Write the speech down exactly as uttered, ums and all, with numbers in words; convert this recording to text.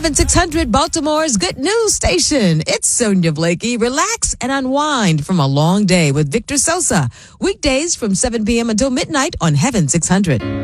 Heaven six hundred, Baltimore's good news station. It's Sonia Blakey. Relax and unwind from a long day with Victor Sosa. Weekdays from seven p.m. until midnight on Heaven six hundred.